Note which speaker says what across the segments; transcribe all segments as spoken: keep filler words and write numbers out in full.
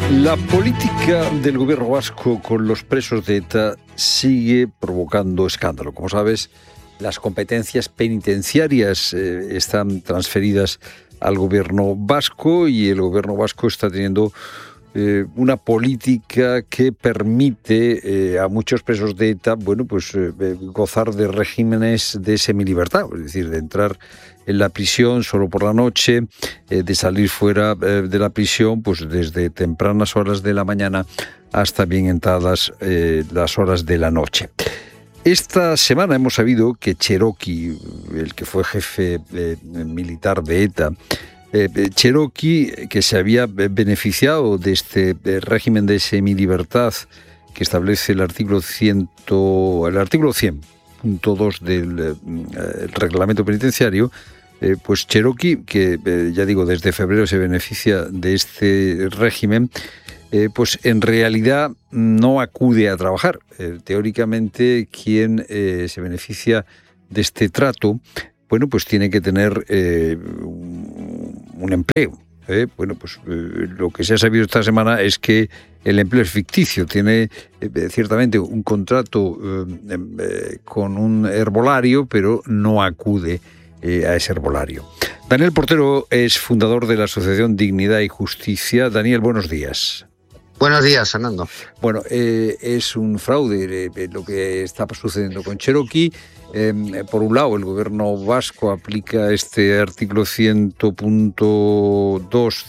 Speaker 1: La política del gobierno vasco con los presos de ETA sigue provocando escándalo. Como sabes, las competencias penitenciarias eh, están transferidas al gobierno vasco y el gobierno vasco está teniendo eh, una política que permite eh, a muchos presos de ETA, bueno, pues eh, gozar de regímenes de semilibertad, es decir, de entrar en la prisión solo por la noche, eh, de salir fuera eh, de la prisión pues desde tempranas horas de la mañana hasta bien entradas eh, las horas de la noche. Esta semana hemos sabido que Cherokee, el que fue jefe eh, militar de ETA, eh, Cherokee, que se había beneficiado de este de régimen de semilibertad que establece el artículo cien, el artículo cien punto dos del eh, el reglamento penitenciario, eh, pues Cherokee, que eh, ya digo, desde febrero se beneficia de este régimen, Eh, pues en realidad no acude a trabajar. Eh, teóricamente, quien eh, se beneficia de este trato, bueno, pues tiene que tener eh, un, un empleo. ¿eh? Bueno, pues eh, lo que se ha sabido esta semana es que el empleo es ficticio. Tiene eh, ciertamente un contrato eh, eh, con un herbolario, pero no acude eh, a ese herbolario. Daniel Portero es fundador de la Asociación Dignidad y Justicia. Daniel, buenos días.
Speaker 2: Buenos días, Fernando.
Speaker 1: Bueno, eh, es un fraude eh, lo que está sucediendo con Cherokee. Eh, por un lado, el gobierno vasco aplica este artículo cien punto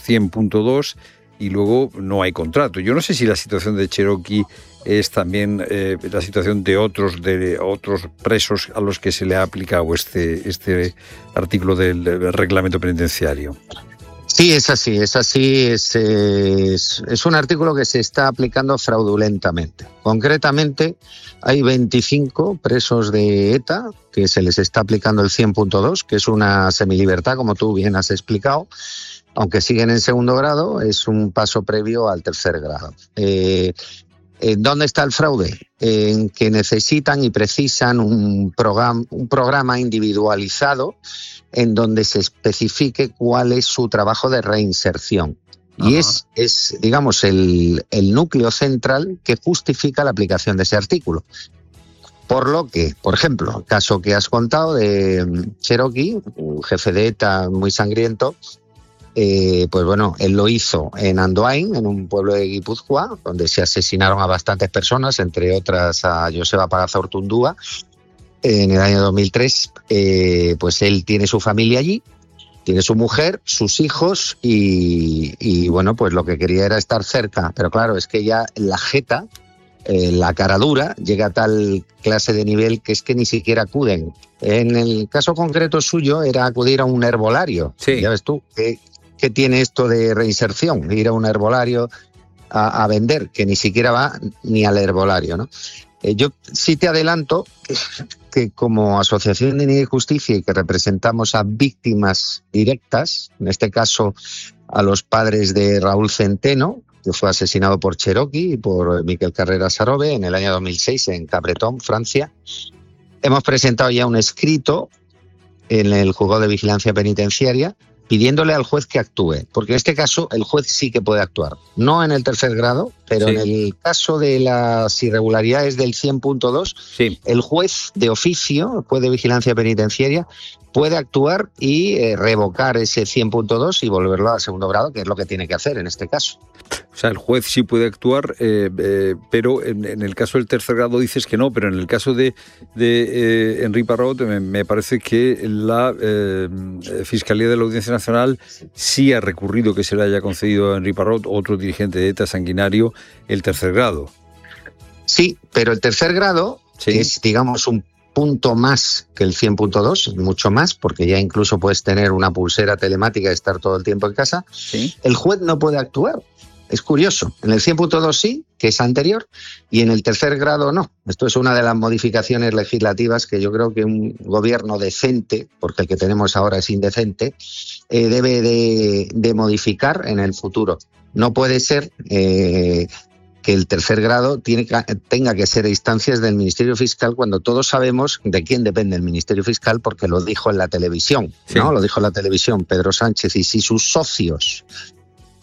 Speaker 1: dos y luego no hay contrato. Yo no sé si la situación de Cherokee es también eh, la situación de otros de otros presos a los que se le ha aplicado este, este artículo del, del reglamento penitenciario.
Speaker 2: Sí, es así, es así, es, es, es un artículo que se está aplicando fraudulentamente. Concretamente, hay veinticinco presos de ETA que se les está aplicando el cien punto dos, que es una semilibertad, como tú bien has explicado, aunque siguen en segundo grado, es un paso previo al tercer grado. Eh, ¿En dónde está el fraude? En que necesitan y precisan un programa, un programa individualizado en donde se especifique cuál es su trabajo de reinserción. Ajá. Y es, es, digamos, el, el núcleo central que justifica la aplicación de ese artículo. Por lo que, por ejemplo, el caso que has contado de Cherokee, un jefe de ETA muy sangriento, Eh, pues bueno, él lo hizo en Andoain, en un pueblo de Guipúzcoa, donde se asesinaron a bastantes personas, entre otras a Joseba Pagazaurtundúa, en el año dos mil tres. Eh, pues él tiene su familia allí, tiene su mujer, sus hijos y, y bueno, pues lo que quería era estar cerca. Pero claro, es que ya la jeta, eh, la cara dura, llega a tal clase de nivel que es que ni siquiera acuden. En el caso concreto suyo era acudir a un herbolario.
Speaker 1: Sí.
Speaker 2: Ya ves tú, que ¿qué tiene esto de reinserción? Ir a un herbolario a, a vender, que ni siquiera va ni al herbolario, ¿no? Eh, yo sí te adelanto que, que como Asociación de Dignidad y Justicia y que representamos a víctimas directas, en este caso a los padres de Raúl Centeno, que fue asesinado por Cherokee y por Miquel Carrera Sarobe en el año dos mil seis en Capbreton, Francia, hemos presentado ya un escrito en el Juzgado de Vigilancia Penitenciaria pidiéndole al juez que actúe, porque en este caso el juez sí que puede actuar, no en el tercer grado, pero sí. En el caso de las irregularidades del cien punto dos, sí. El juez de oficio, el juez de Vigilancia Penitenciaria, puede actuar y eh, revocar ese cien punto dos y volverlo a segundo grado, que es lo que tiene que hacer en este caso.
Speaker 1: O sea, el juez sí puede actuar, eh, eh, pero en, en el caso del tercer grado dices que no, pero en el caso de, de eh, Henri Parrot me, me parece que la eh, Fiscalía de la Audiencia Nacional sí ha recurrido que se le haya concedido a Henri Parrot, otro dirigente de ETA sanguinario, el tercer grado.
Speaker 2: Sí, pero el tercer grado sí. Es, digamos, un punto más que el cien punto dos, mucho más, porque ya incluso puedes tener una pulsera telemática y estar todo el tiempo en casa. Sí. El juez no puede actuar. Es curioso, en el cien punto dos sí, que es anterior, y en el tercer grado no. Esto es una de las modificaciones legislativas que yo creo que un gobierno decente, porque el que tenemos ahora es indecente, eh, debe de, de modificar en el futuro. No puede ser eh, que el tercer grado tiene que, tenga que ser a instancias del Ministerio Fiscal cuando todos sabemos de quién depende el Ministerio Fiscal, porque lo dijo en la televisión, sí. ¿no? Lo dijo en la televisión Pedro Sánchez, y si sus socios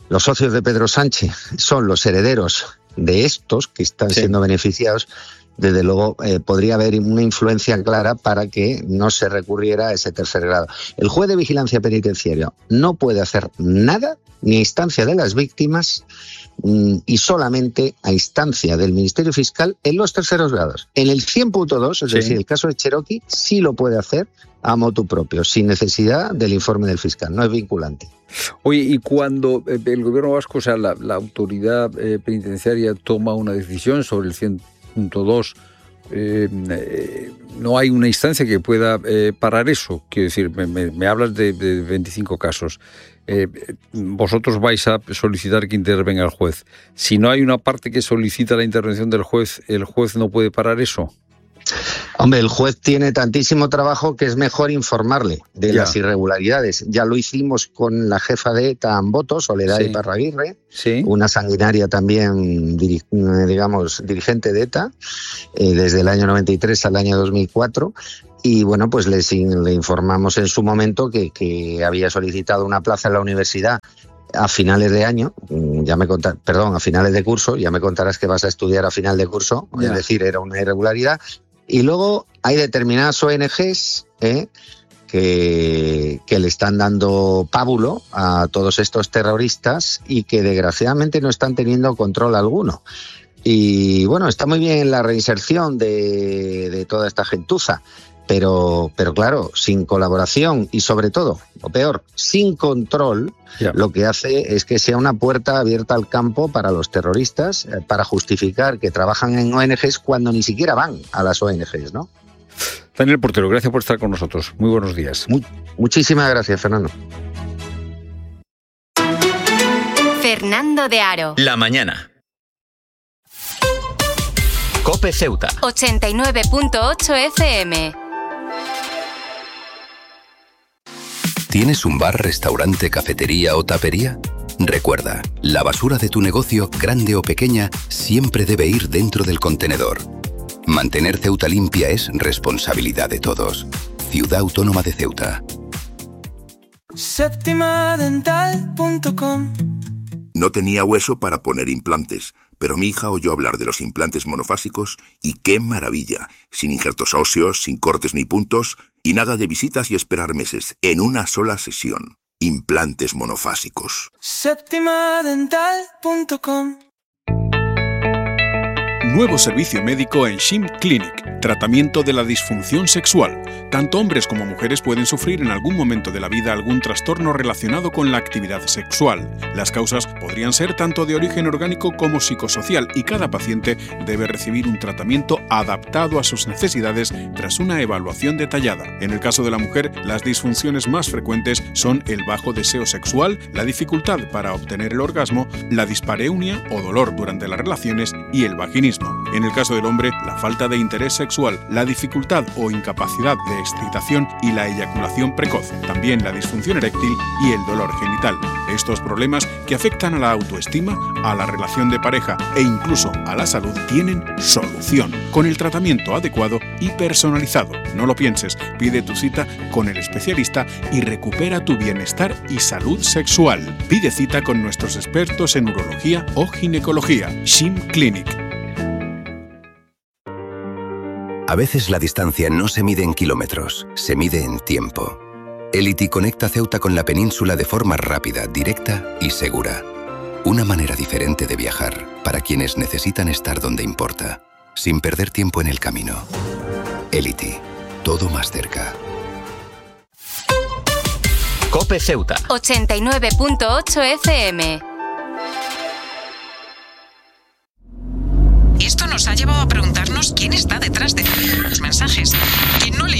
Speaker 2: los socios de Pedro Sánchez son los herederos de estos que están sí. siendo beneficiados, desde luego eh, podría haber una influencia clara para que no se recurriera a ese tercer grado. El juez de vigilancia penitenciaria no puede hacer nada ni a instancia de las víctimas mm, y solamente a instancia del Ministerio Fiscal en los terceros grados. En el cien punto dos, es sí. decir, el caso de Cherokee, sí lo puede hacer a motu propio, sin necesidad del informe del fiscal, no es vinculante.
Speaker 1: Oye, y cuando el gobierno vasco, o sea, la, la autoridad eh, penitenciaria toma una decisión sobre el cien punto dos, eh, eh, no hay una instancia que pueda eh, parar eso. Quiero decir, me, me, me hablas de, de veinticinco casos. Eh, vosotros vais a solicitar que intervenga el juez. Si no hay una parte que solicita la intervención del juez, ¿el juez no puede parar eso?
Speaker 2: Hombre, el juez tiene tantísimo trabajo que es mejor informarle de ya. las irregularidades. Ya lo hicimos con la jefa de ETA, Amboto, Soledad sí. Iparraguirre, sí. una sanguinaria también, digamos, dirigente de ETA, eh, desde el año noventa y tres al año dos mil cuatro. Y bueno, pues les, le informamos en su momento que, que había solicitado una plaza en la universidad a finales de año, ya me contar, perdón, a finales de curso, ya me contarás que vas a estudiar a final de curso, ya. es decir, era una irregularidad. Y luego hay determinadas O N Ges ¿eh? que, que le están dando pábulo a todos estos terroristas y que desgraciadamente no están teniendo control alguno. Y bueno, está muy bien la reinserción de, de toda esta gentuza, pero, pero claro, sin colaboración y sobre todo, o peor, sin control, yeah. lo que hace es que sea una puerta abierta al campo para los terroristas, eh, para justificar que trabajan en O N Ges cuando ni siquiera van a las O N Ges, ¿no?
Speaker 1: Daniel Portero, gracias por estar con nosotros. Muy buenos días.
Speaker 2: Mu- muchísimas gracias, Fernando.
Speaker 3: Fernando de Aro.
Speaker 4: La mañana. COPE Ceuta.
Speaker 3: ochenta y nueve punto ocho F M.
Speaker 5: ¿Tienes un bar, restaurante, cafetería o tapería? Recuerda, la basura de tu negocio, grande o pequeña, siempre debe ir dentro del contenedor. Mantener Ceuta limpia es responsabilidad de todos. Ciudad Autónoma de Ceuta.
Speaker 6: Séptima dental punto com.
Speaker 7: No tenía hueso para poner implantes, pero mi hija oyó hablar de los implantes monofásicos y ¡qué maravilla! Sin injertos óseos, sin cortes ni puntos y nada de visitas y esperar meses, en una sola sesión. Implantes monofásicos.
Speaker 6: Séptima dental punto com.
Speaker 8: Nuevo servicio médico en Shim Clinic. Tratamiento de la disfunción sexual. Tanto hombres como mujeres pueden sufrir en algún momento de la vida algún trastorno relacionado con la actividad sexual. Las causas podrían ser tanto de origen orgánico como psicosocial y cada paciente debe recibir un tratamiento adaptado a sus necesidades tras una evaluación detallada. En el caso de la mujer, las disfunciones más frecuentes son el bajo deseo sexual, la dificultad para obtener el orgasmo, la dispareunia o dolor durante las relaciones y el vaginismo. En el caso del hombre, la falta de interés sexual, la dificultad o incapacidad de excitación y la eyaculación precoz, también la disfunción eréctil y el dolor genital. Estos problemas que afectan a la autoestima, a la relación de pareja e incluso a la salud tienen solución con el tratamiento adecuado y personalizado. No lo pienses, pide tu cita con el especialista y recupera tu bienestar y salud sexual. Pide cita con nuestros expertos en urología o ginecología. Shim Clinic.
Speaker 5: A veces la distancia no se mide en kilómetros, se mide en tiempo. Elity conecta Ceuta con la península de forma rápida, directa y segura. Una manera diferente de viajar para quienes necesitan estar donde importa, sin perder tiempo en el camino. Elity, todo más cerca.
Speaker 4: COPE Ceuta.
Speaker 3: ochenta y nueve punto ocho F M.
Speaker 9: Esto nos ha llevado a preguntarnos quién está detrás de los mensajes. ¿Quién no le...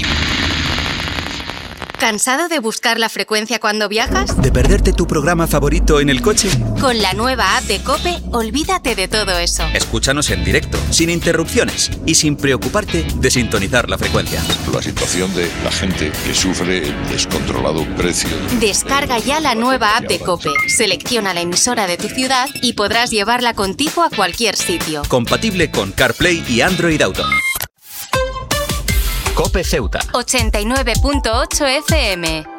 Speaker 3: ¿Cansado de buscar la frecuencia cuando viajas?
Speaker 10: ¿De perderte tu programa favorito en el coche?
Speaker 3: Con la nueva app de COPE, olvídate de todo eso.
Speaker 10: Escúchanos en directo, sin interrupciones y sin preocuparte de sintonizar la frecuencia.
Speaker 11: La situación de la gente que sufre el descontrolado precio.
Speaker 3: Descarga ya la nueva app de COPE, selecciona la emisora de tu ciudad y podrás llevarla contigo a cualquier sitio.
Speaker 10: Compatible con CarPlay y Android Auto.
Speaker 4: COPE Ceuta.
Speaker 3: ochenta y nueve punto ocho F M.